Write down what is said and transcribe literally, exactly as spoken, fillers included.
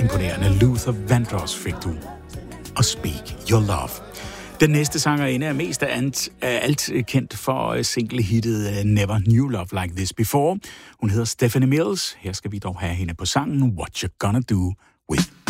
Imponerende. Luther Vandross fik du. Og Speak Your Love. Den næste sangerinde er mest af alt, alt kendt for single-hittet Never Knew Love Like This Before. Hun hedder Stephanie Mills. Her skal vi dog have hende på sangen What You Gonna Do